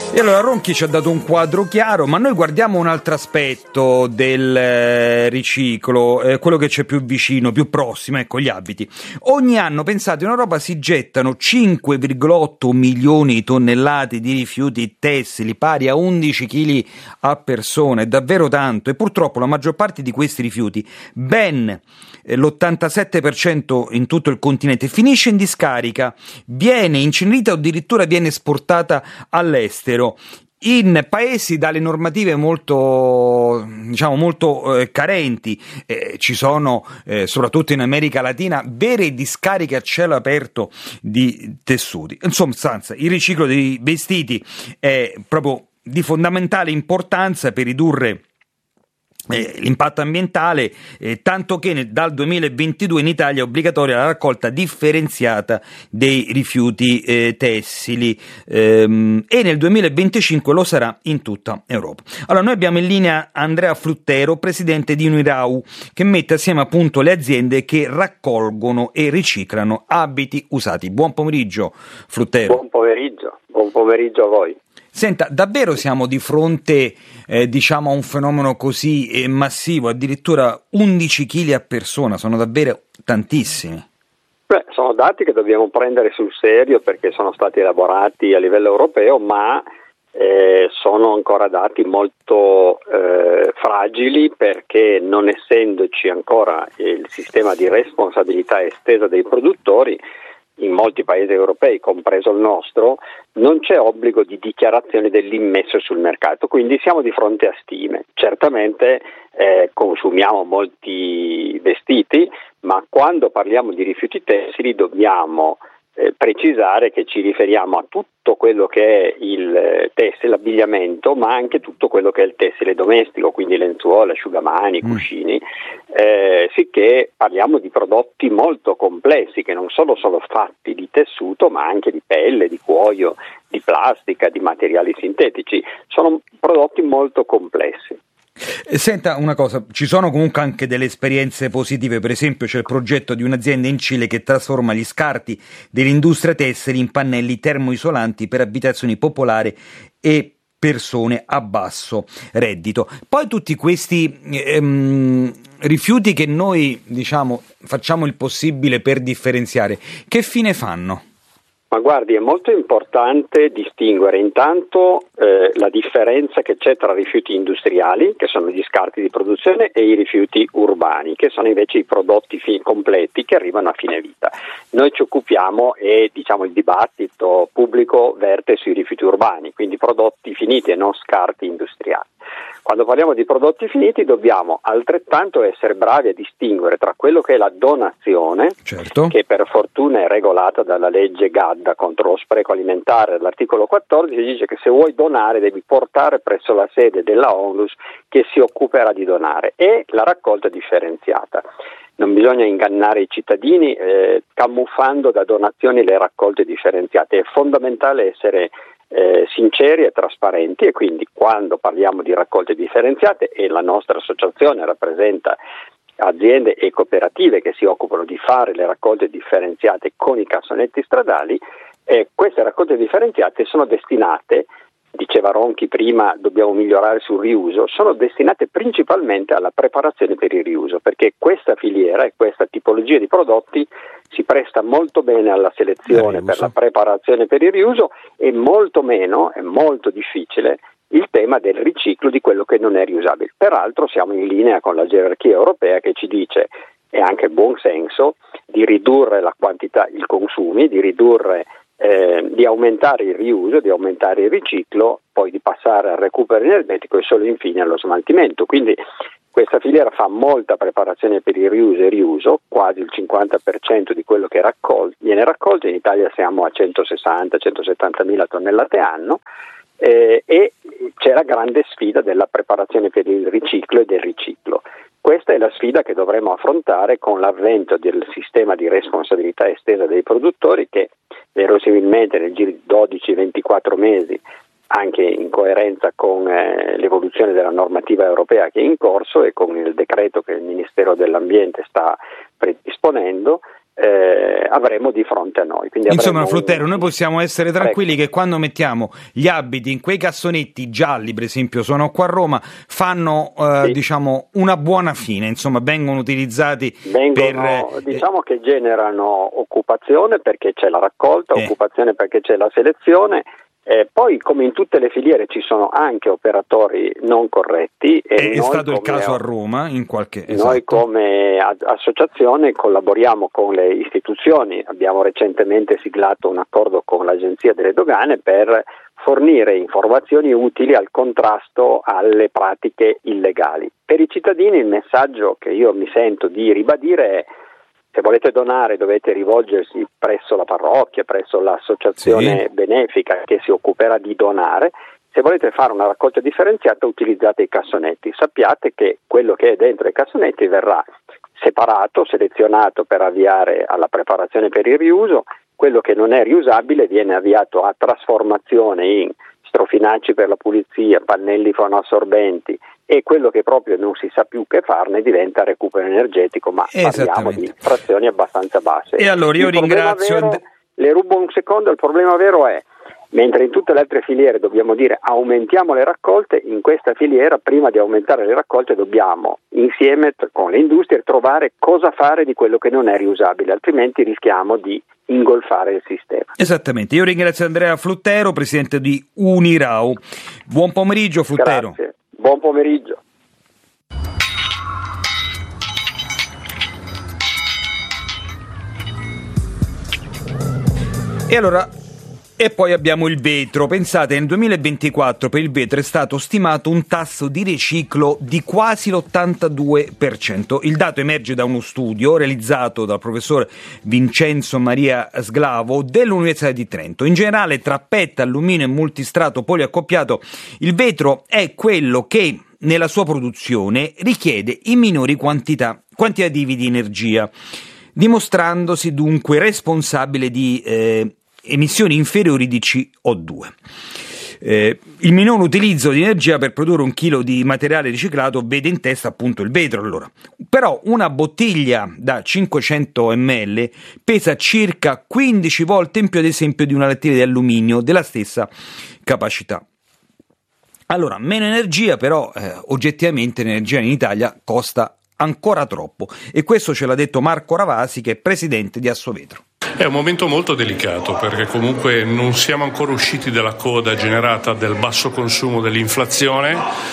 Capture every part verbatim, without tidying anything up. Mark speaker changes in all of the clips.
Speaker 1: E allora Ronchi ci ha dato un quadro chiaro, ma noi guardiamo un altro aspetto del eh, riciclo, eh, quello che c'è più vicino, più prossimo, ecco, gli abiti. Ogni anno, pensate, in Europa si gettano cinque virgola otto milioni di tonnellate di rifiuti tessili, pari a undici chili a persona, è davvero tanto, e purtroppo la maggior parte di questi rifiuti, ben eh, l'ottantasette per cento in tutto il continente, finisce in discarica, viene incenerita o addirittura viene esportata all'estero, in paesi dalle normative molto, diciamo, molto eh, carenti. Eh, ci sono, eh, soprattutto in America Latina, vere discariche a cielo aperto di tessuti. Insomma, il riciclo dei vestiti è proprio di fondamentale importanza per ridurre Eh, l'impatto ambientale, eh, tanto che nel, dal duemilaventidue in Italia è obbligatoria la raccolta differenziata dei rifiuti eh, tessili ehm, e nel duemilaventicinque lo sarà in tutta Europa. Allora, noi abbiamo in linea Andrea Fruttero, presidente di Unirau, che mette assieme appunto le aziende che raccolgono e riciclano abiti usati. Buon pomeriggio, Fruttero.
Speaker 2: Buon pomeriggio, buon pomeriggio a voi.
Speaker 1: Senta, davvero siamo di fronte eh, diciamo a un fenomeno così eh, massivo, addirittura undici chili a persona, sono davvero tantissimi?
Speaker 2: Beh, sono dati che dobbiamo prendere sul serio perché sono stati elaborati a livello europeo, ma eh, sono ancora dati molto eh, fragili, perché non essendoci ancora il sistema di responsabilità estesa dei produttori, in molti paesi europei, compreso il nostro, non c'è obbligo di dichiarazione dell'immesso sul mercato, quindi siamo di fronte a stime. Certamente eh, consumiamo molti vestiti, ma quando parliamo di rifiuti tessili dobbiamo eh, precisare che ci riferiamo a tutto quello che è il tessile, l'abbigliamento, ma anche tutto quello che è il tessile domestico, quindi lenzuola, asciugamani, cuscini, eh, sicché parliamo di prodotti molto complessi che non sono solo fatti di tessuto, ma anche di pelle, di cuoio, di plastica, di materiali sintetici. Sono prodotti molto complessi.
Speaker 1: Senta una cosa, ci sono comunque anche delle esperienze positive, per esempio c'è il progetto di un'azienda in Cile che trasforma gli scarti dell'industria tessile in pannelli termoisolanti per abitazioni popolari e persone a basso reddito. Poi tutti questi ehm, rifiuti che noi, diciamo, facciamo il possibile per differenziare, che fine fanno?
Speaker 2: Ma guardi, è molto importante distinguere intanto eh, la differenza che c'è tra rifiuti industriali, che sono gli scarti di produzione, e i rifiuti urbani, che sono invece i prodotti fi- completi che arrivano a fine vita. Noi ci occupiamo e diciamo il dibattito pubblico verte sui rifiuti urbani, quindi prodotti finiti e non scarti industriali. Quando parliamo di prodotti finiti dobbiamo altrettanto essere bravi a distinguere tra quello che è la donazione,
Speaker 1: certo,
Speaker 2: che per fortuna è regolata dalla legge Gadda contro lo spreco alimentare. L'articolo quattordici dice che se vuoi donare devi portare presso la sede della ONLUS che si occuperà di donare, e la raccolta differenziata. Non bisogna ingannare i cittadini eh, camuffando da donazioni le raccolte differenziate. È fondamentale essere Eh, sinceri e trasparenti, e quindi quando parliamo di raccolte differenziate, e la nostra associazione rappresenta aziende e cooperative che si occupano di fare le raccolte differenziate con i cassonetti stradali, eh, queste raccolte differenziate sono destinate, diceva Ronchi prima, dobbiamo migliorare sul riuso, sono destinate principalmente alla preparazione per il riuso, perché questa filiera e questa tipologia di prodotti si presta molto bene alla selezione per la preparazione per il riuso, e molto meno, è molto difficile il tema del riciclo di quello che non è riusabile. Peraltro siamo in linea con la gerarchia europea che ci dice, e anche buon senso, di ridurre la quantità, i consumi, di ridurre Eh, di aumentare il riuso, di aumentare il riciclo, poi di passare al recupero energetico e solo infine allo smaltimento. Quindi questa filiera fa molta preparazione per il riuso e riuso, quasi il cinquanta per cento di quello che raccol- viene raccolto. In Italia siamo a centosessanta centosettanta mila tonnellate anno, eh, e c'è la grande sfida della preparazione per il riciclo e del riciclo. Questa è la sfida che dovremo affrontare con l'avvento del sistema di responsabilità estesa dei produttori, che verosimilmente nel giro di dodici ventiquattro mesi, anche in coerenza con eh, l'evoluzione della normativa europea che è in corso e con il decreto che il Ministero dell'Ambiente sta predisponendo, eh, avremo di fronte a noi. Quindi
Speaker 1: Insomma,
Speaker 2: un...
Speaker 1: Fluttero, noi possiamo essere tranquilli che quando mettiamo gli abiti in quei cassonetti gialli, per esempio, sono qua a Roma, fanno eh, sì. diciamo una buona fine, insomma, vengono utilizzati
Speaker 2: vengono,
Speaker 1: per...
Speaker 2: diciamo che generano occupazione perché c'è la raccolta, eh. occupazione perché c'è la selezione. Eh, poi, come in tutte le filiere, ci sono anche operatori non corretti. E
Speaker 1: è, è stato
Speaker 2: come,
Speaker 1: il caso a Roma, in qualche
Speaker 2: Noi
Speaker 1: esatto.
Speaker 2: come associazione collaboriamo con le istituzioni. Abbiamo recentemente siglato un accordo con l'Agenzia delle Dogane per fornire informazioni utili al contrasto alle pratiche illegali. Per i cittadini il messaggio che io mi sento di ribadire è: se volete donare dovete rivolgersi presso la parrocchia, presso l'associazione sì. benefica che si occuperà di donare. Se volete fare una raccolta differenziata utilizzate i cassonetti. Sappiate che quello che è dentro i cassonetti verrà separato, selezionato per avviare alla preparazione per il riuso. Quello che non è riusabile viene avviato a trasformazione in strofinacci per la pulizia, pannelli fonoassorbenti, e quello che proprio non si sa più che farne diventa recupero energetico, ma parliamo di frazioni abbastanza basse.
Speaker 1: E allora io
Speaker 2: il
Speaker 1: ringrazio...
Speaker 2: Vero, le rubo un secondo, il problema vero è, mentre in tutte le altre filiere dobbiamo dire aumentiamo le raccolte, in questa filiera prima di aumentare le raccolte dobbiamo insieme con le industrie trovare cosa fare di quello che non è riusabile, altrimenti rischiamo di ingolfare il sistema.
Speaker 1: Esattamente, io ringrazio Andrea Fluttero, presidente di Unirau. Buon pomeriggio Fluttero.
Speaker 2: Grazie, buon pomeriggio.
Speaker 1: E allora, e poi abbiamo il vetro. Pensate, nel duemilaventiquattro per il vetro è stato stimato un tasso di riciclo di quasi l'ottantadue per cento. Il dato emerge da uno studio realizzato dal professor Vincenzo Maria Sglavo dell'Università di Trento. In generale, tra P E T, alluminio e multistrato poliaccoppiato, il vetro è quello che nella sua produzione richiede i minori quantità quantitativi di energia, dimostrandosi dunque responsabile di eh, emissioni inferiori di C O due. Eh, il minor utilizzo di energia per produrre un chilo di materiale riciclato vede in testa appunto il vetro. Allora, però una bottiglia da cinquecento millilitri pesa circa quindici volte in più, ad esempio, di una lattina di alluminio della stessa capacità. Allora, meno energia, però eh, oggettivamente l'energia in Italia costa ancora troppo, e questo ce l'ha detto Marco Ravasi, che è presidente di Assovetro.
Speaker 3: È un momento molto delicato perché comunque non siamo ancora usciti dalla coda generata del basso consumo, dell'inflazione,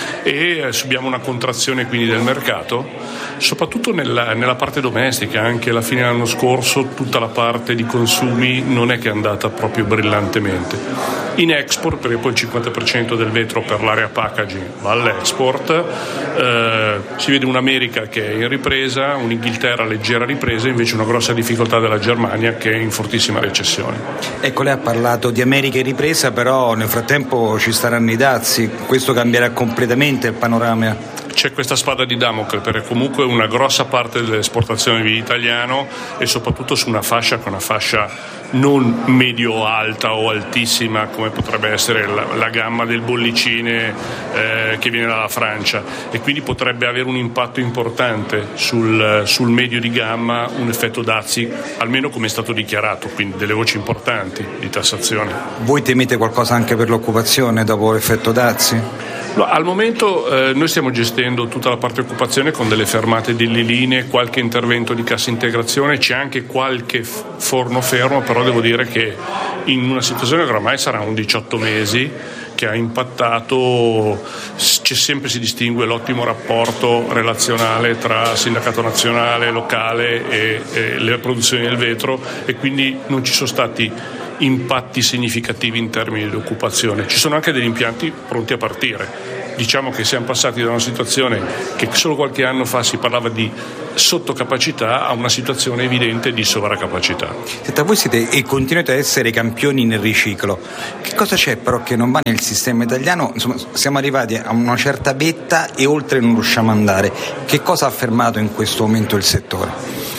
Speaker 3: e subiamo una contrazione quindi del mercato, soprattutto nella, nella parte domestica. Anche alla fine dell'anno scorso tutta la parte di consumi non è che è andata proprio brillantemente. In export, perché poi il cinquanta per cento del vetro per l'area packaging va all'export, eh, si vede un'America che è in ripresa, un'Inghilterra leggera ripresa, invece una grossa difficoltà della Germania che è in fortissima recessione.
Speaker 1: Ecco, lei ha parlato di America in ripresa, però nel frattempo ci saranno i dazi, questo cambierà completamente il panorama.
Speaker 3: C'è questa spada di Damocle, perché comunque una grossa parte dell'esportazione di italiano e soprattutto su una fascia che è una fascia non medio-alta o altissima come potrebbe essere la, la gamma del bollicine eh, che viene dalla Francia, e quindi potrebbe avere un impatto importante sul, sul medio di gamma, un effetto dazi, almeno come è stato dichiarato, quindi delle voci importanti di tassazione.
Speaker 1: Voi temete qualcosa anche per l'occupazione dopo l'effetto dazi?
Speaker 3: No, al momento eh, noi stiamo gestendo tutta la parte occupazione con delle fermate delle linee, qualche intervento di cassa integrazione, c'è anche qualche f- forno fermo, però devo dire che in una situazione che ormai sarà un diciotto mesi, che ha impattato, c'è sempre, si distingue l'ottimo rapporto relazionale tra sindacato nazionale, locale e, e le produzioni del vetro, e quindi non ci sono stati impatti significativi in termini di occupazione. Ci sono anche degli impianti pronti a partire. Diciamo che siamo passati da una situazione che solo qualche anno fa si parlava di sottocapacità a una situazione evidente di sovracapacità.
Speaker 1: Senta, voi siete e continuate a essere campioni nel riciclo. Che cosa c'è però che non va nel sistema italiano? Insomma, siamo arrivati a una certa vetta e oltre non riusciamo ad andare. Che cosa ha fermato in questo momento il settore?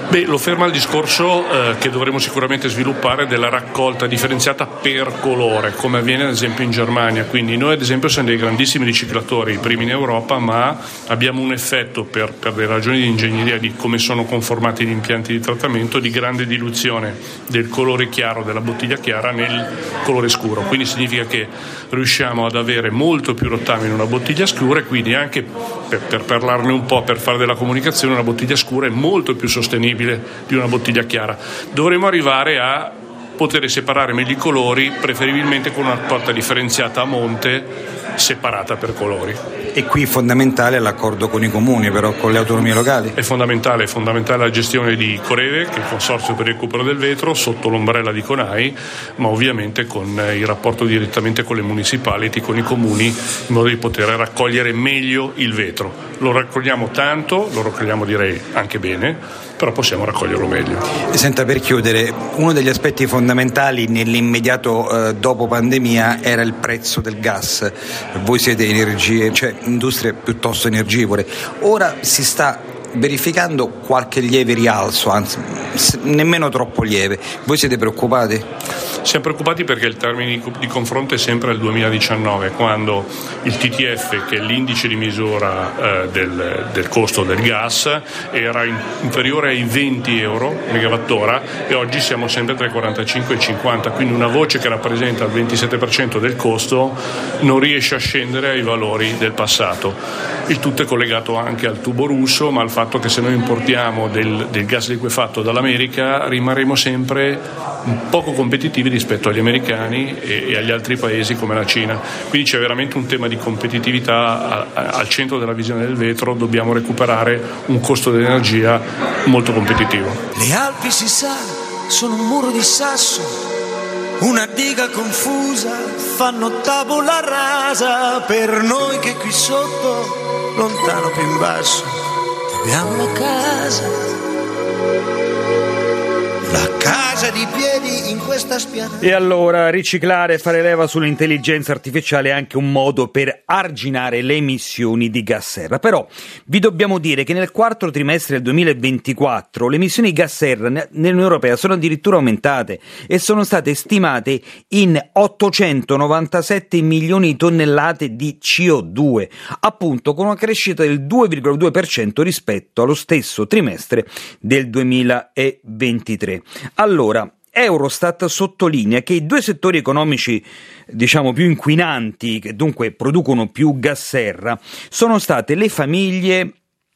Speaker 3: Beh, lo ferma il discorso eh, che dovremo sicuramente sviluppare della raccolta differenziata per colore, come avviene ad esempio in Germania. Quindi noi ad esempio siamo dei grandissimi riciclatori, i primi in Europa, ma abbiamo un effetto per, per delle ragioni di ingegneria di come sono conformati gli impianti di trattamento di grande diluzione del colore chiaro, della bottiglia chiara nel colore scuro. Quindi significa che riusciamo ad avere molto più rottame in una bottiglia scura e quindi anche per, per parlarne un po', per fare della comunicazione, una bottiglia scura è molto più sostenibile di una bottiglia chiara. Dovremo arrivare a poter separare meglio i colori, preferibilmente con una raccolta differenziata a monte separata per colori.
Speaker 4: E qui è fondamentale l'accordo con i comuni, però con le autonomie locali.
Speaker 3: È fondamentale, è fondamentale la gestione di Coreve, che è il Consorzio per il recupero del vetro, sotto l'ombrella di CONAI, ma ovviamente con il rapporto direttamente con le municipality, con i comuni, in modo di poter raccogliere meglio il vetro. Lo raccogliamo tanto, lo raccogliamo direi anche bene, però possiamo raccoglierlo meglio.
Speaker 4: Senta, per chiudere, uno degli aspetti fondamentali nell'immediato eh, dopo pandemia era il prezzo del gas. Voi siete energie, cioè industrie piuttosto energivore. Ora si sta verificando qualche lieve rialzo, anzi nemmeno troppo lieve. Voi siete preoccupati?
Speaker 3: Siamo preoccupati perché il termine di confronto è sempre il duemiladiciannove, quando il T T F, che è l'indice di misura eh, del, del costo del gas, era in, inferiore ai venti euro megawattora e oggi siamo sempre tra i quarantacinque e i cinquanta, quindi una voce che rappresenta il ventisette per cento del costo non riesce a scendere ai valori del passato. Il tutto è collegato anche al tubo russo, ma al fatto che se noi importiamo del, del gas liquefatto dall'America rimarremo sempre poco competitivi rispetto agli americani e, e agli altri paesi come la Cina. Quindi c'è veramente un tema di competitività a, a, al centro della visione del vetro. Dobbiamo recuperare un costo dell'energia molto competitivo.
Speaker 5: Le Alpi, si sa, sono un muro di sasso, una diga confusa, fanno tabula rasa per noi che qui sotto, lontano più in basso, abbiamo la casa. La casa di piedi in questa spianata.
Speaker 1: E allora riciclare e fare leva sull'intelligenza artificiale è anche un modo per arginare le emissioni di gas serra. Però vi dobbiamo dire che nel quarto trimestre del duemilaventiquattro le emissioni di gas serra nell'Unione Europea sono addirittura aumentate e sono state stimate in ottocentonovantasette milioni di tonnellate di C O due, appunto con una crescita del due virgola due per cento rispetto allo stesso trimestre del duemilaventitré. Allora, Eurostat sottolinea che i due settori economici, diciamo, più inquinanti, che dunque producono più gas serra, sono state le famiglie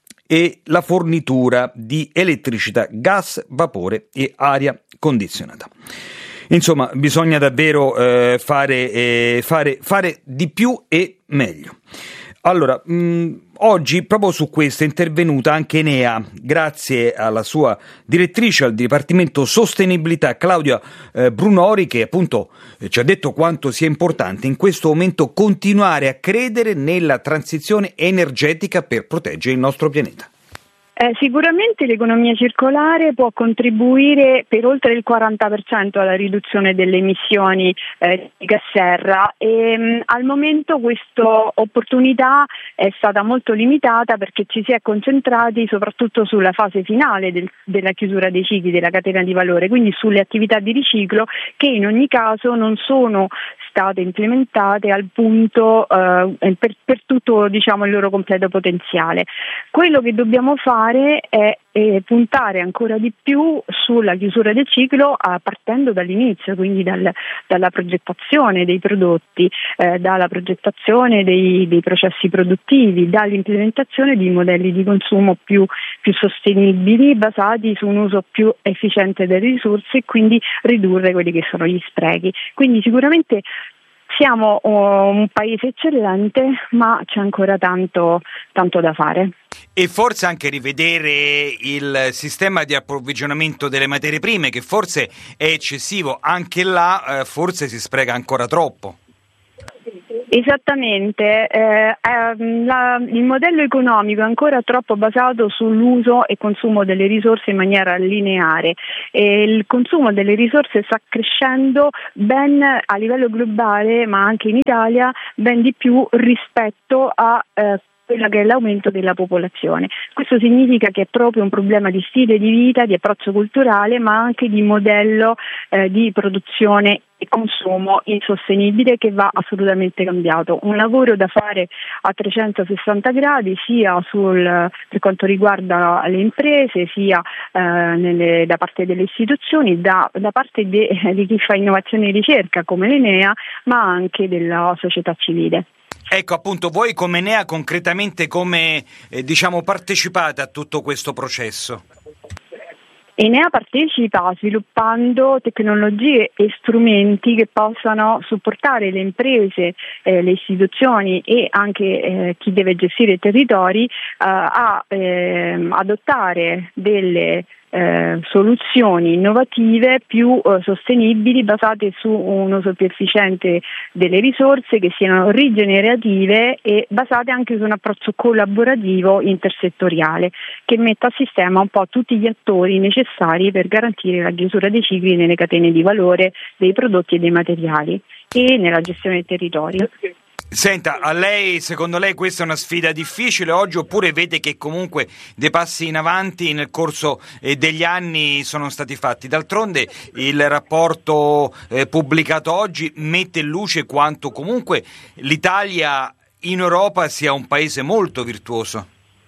Speaker 1: e la fornitura di elettricità, gas, vapore e aria condizionata. Insomma, bisogna davvero eh, fare, eh, fare, fare di più e meglio. Allora, mh, oggi proprio su questo è intervenuta anche Enea, grazie alla sua direttrice al Dipartimento Sostenibilità, Claudia eh, Brunori, che appunto eh, ci ha detto quanto sia importante in questo momento continuare a credere nella transizione energetica per proteggere il nostro pianeta.
Speaker 6: Eh, sicuramente l'economia circolare può contribuire per oltre il quaranta per cento alla riduzione delle emissioni eh, di gas serra e mh, al momento questa opportunità è stata molto limitata perché ci si è concentrati soprattutto sulla fase finale del, della chiusura dei cicli della catena di valore, quindi sulle attività di riciclo che in ogni caso non sono state implementate al punto eh, per, per tutto, diciamo, il loro completo potenziale. Quello che dobbiamo fare è, è puntare ancora di più sulla chiusura del ciclo eh, partendo dall'inizio, quindi dal, dalla progettazione dei prodotti, eh, dalla progettazione dei, dei processi produttivi, dall'implementazione di modelli di consumo più, più sostenibili basati su un uso più efficiente delle risorse e quindi ridurre quelli che sono gli sprechi. Quindi sicuramente siamo un paese eccellente, ma c'è ancora tanto, tanto da fare.
Speaker 1: E forse anche rivedere il sistema di approvvigionamento delle materie prime, che forse è eccessivo, anche là eh, forse si spreca ancora troppo.
Speaker 6: Esattamente, eh, eh, la, il modello economico è ancora troppo basato sull'uso e consumo delle risorse in maniera lineare e il consumo delle risorse sta crescendo ben a livello globale ma anche in Italia ben di più rispetto a eh, quella che è l'aumento della popolazione. Questo significa che è proprio un problema di stile di vita, di approccio culturale, ma anche di modello eh, di produzione e consumo insostenibile che va assolutamente cambiato. Un lavoro da fare a trecentosessanta gradi sia sul, per quanto riguarda le imprese, sia eh, nelle, da parte delle istituzioni, da, da parte de, di chi fa innovazione e ricerca come l'Enea, ma anche della società civile.
Speaker 1: Ecco, appunto, voi come Enea concretamente come eh, diciamo partecipate a tutto questo processo?
Speaker 6: Enea partecipa sviluppando tecnologie e strumenti che possano supportare le imprese, eh, le istituzioni e anche eh, chi deve gestire i territori eh, a eh, adottare delle Eh, soluzioni innovative più eh, sostenibili, basate su un uso più efficiente delle risorse, che siano rigenerative e basate anche su un approccio collaborativo intersettoriale che metta a sistema un po' tutti gli attori necessari per garantire la chiusura dei cicli nelle catene di valore dei prodotti e dei materiali e nella gestione del territorio.
Speaker 1: Senta, a lei, secondo lei questa è una sfida difficile oggi, oppure vede che comunque dei passi in avanti nel corso eh, degli anni sono stati fatti? D'altronde il rapporto eh, pubblicato oggi mette in luce quanto comunque l'Italia in Europa sia un paese molto virtuoso.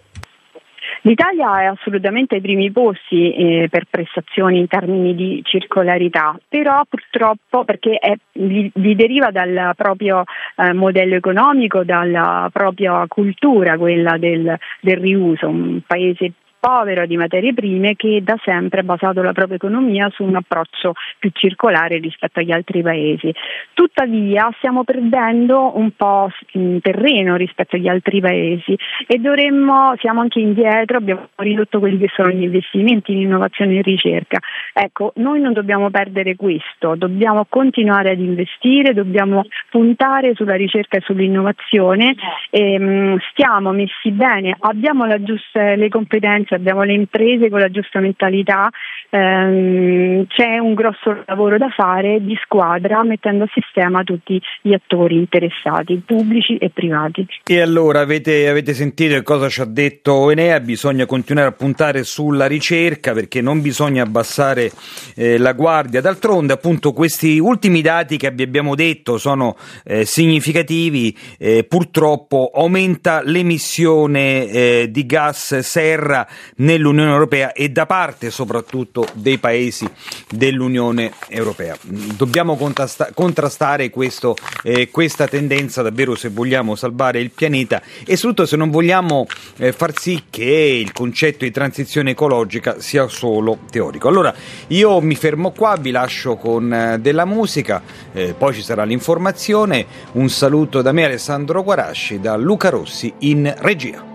Speaker 6: L'Italia è assolutamente ai primi posti eh, per prestazioni in termini di circolarità, però purtroppo, perché è, vi, vi deriva dal proprio eh, modello economico, dalla propria cultura, quella del, del riuso, un paese povero di materie prime che da sempre ha basato la propria economia su un approccio più circolare rispetto agli altri paesi. Tuttavia stiamo perdendo un po' in terreno rispetto agli altri paesi e dovremmo, siamo anche indietro, abbiamo ridotto quelli che sono gli investimenti in innovazione e ricerca. Ecco, noi non dobbiamo perdere questo, dobbiamo continuare ad investire, dobbiamo puntare sulla ricerca e sull'innovazione. E, stiamo messi bene, abbiamo la giusta, le competenze, abbiamo le imprese con la giusta mentalità, ehm, c'è un grosso lavoro da fare di squadra, mettendo a sistema tutti gli attori interessati, pubblici e privati.
Speaker 1: E allora avete, avete sentito che cosa ci ha detto Enea? Bisogna continuare a puntare sulla ricerca, perché non bisogna abbassare eh, la guardia. D'altronde, appunto, questi ultimi dati che vi abbiamo detto sono eh, significativi. Eh, purtroppo aumenta l'emissione eh, di gas serra nell'Unione Europea e da parte soprattutto dei paesi dell'Unione Europea. Dobbiamo contrasta- contrastare questo, eh, questa tendenza davvero, se vogliamo salvare il pianeta e soprattutto se non vogliamo eh, far sì che il concetto di transizione ecologica sia solo teorico. Allora io mi fermo qua, vi lascio con eh, della musica, eh, poi ci sarà l'informazione. Un saluto da me, Alessandro Guarasci, da Luca Rossi in regia.